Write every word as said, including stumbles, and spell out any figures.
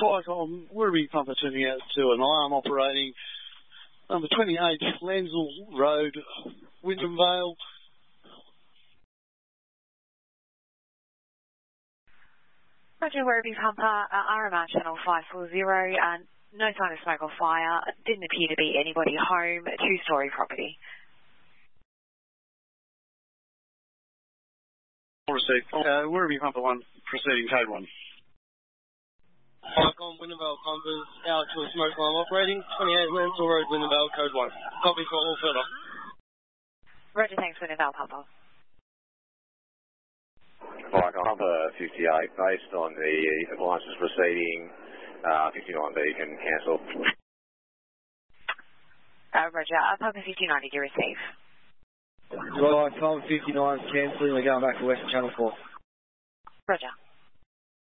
Flycom, Werribee Pumper turning out to an alarm operating number twenty-eight, Lansell Road, Wyndham Vale. Roger, Werribee Pumper, uh, R M R channel five four zero, uh, no sign of smoke or fire, didn't appear to be anybody home, two-storey property. Received. Uh, Werribee Pumper one, proceeding code one. Flycom, Wyndham Vale Pumpers, out to a smoke alarm operating, twenty-eight Lansell Road, Wyndham Vale, code one. Copy for all further. Roger, thanks, Wyndham Vale Pumper. Flycom, Pumper fifty-eight, based on the appliances proceeding, uh, fifty-nine B can cancel. Uh, Roger, uh, Pumper fifty-nine, did you receive? Flycom fifty-nine cancelling, we're going back to Western Channel four. Roger.